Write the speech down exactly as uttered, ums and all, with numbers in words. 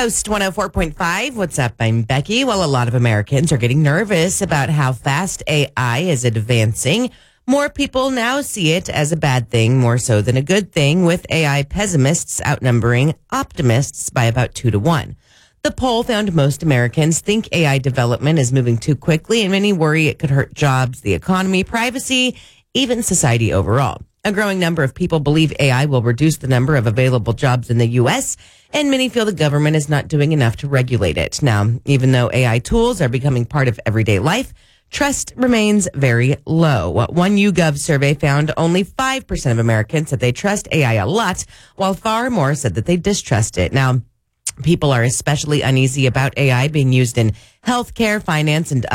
Coast one oh four point five. What's up? I'm Becky. Well, a lot of Americans are getting nervous about how fast A I is advancing. More people now see it as a bad thing, more so than a good thing, with A I pessimists outnumbering optimists by about two to one. The poll found most Americans think A I development is moving too quickly, and many worry it could hurt jobs, the economy, privacy, even society overall. A growing number of people believe A I will reduce the number of available jobs in the U S, and many feel the government is not doing enough to regulate it. Now, even though A I tools are becoming part of everyday life, trust remains very low. One YouGov survey found only five percent of Americans said they trust A I a lot, while far more said that they distrust it. Now, people are especially uneasy about A I being used in healthcare, finance, and